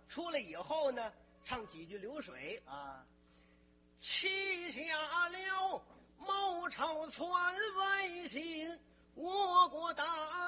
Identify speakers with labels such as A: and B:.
A: 出来以后呢，唱几句流水啊。旗下了谋朝篡位心，我国大